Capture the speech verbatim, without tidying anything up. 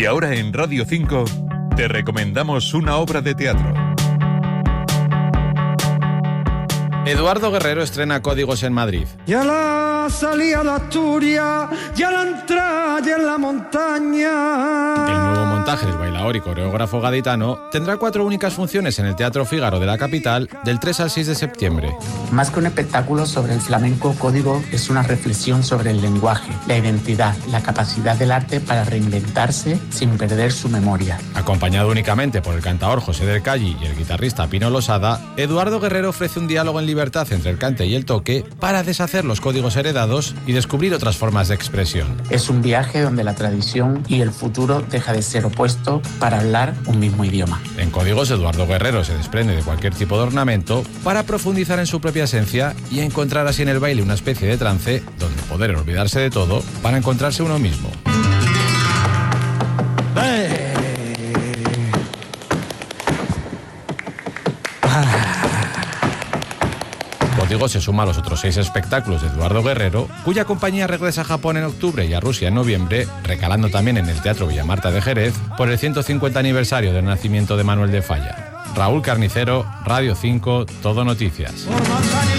Y ahora en Radio cinco te recomendamos una obra de teatro. Eduardo Guerrero estrena Códigos en Madrid. Ya la salida de Asturias, ya la entrada en la montaña. El nuevo montaje del bailaor y coreógrafo gaditano tendrá cuatro únicas funciones en el Teatro Fígaro de la capital del tres al seis de septiembre. Más que un espectáculo sobre el flamenco, Código es una reflexión sobre el lenguaje, la identidad, la capacidad del arte para reinventarse sin perder su memoria. Acompañado únicamente por el cantaor José del Calli y el guitarrista Pino Losada, Eduardo Guerrero ofrece un diálogo en libertad entre el cante y el toque para deshacer los códigos heredados y descubrir otras formas de expresión. Es un viaje donde la tradición y el futuro deja de ser opuesto para hablar un mismo idioma. En Códigos, Eduardo Guerrero se desprende de cualquier tipo de ornamento para profundizar en su propia esencia y encontrar así en el baile una especie de trance donde poder olvidarse de todo para encontrarse uno mismo. ¡Eh! Ah. Código se suma a los otros seis espectáculos de Eduardo Guerrero, cuya compañía regresa a Japón en octubre y a Rusia en noviembre, recalando también en el Teatro Villamarta de Jerez por el ciento cincuenta aniversario del nacimiento de Manuel de Falla. Raúl Carnicero, Radio cinco, Todo Noticias.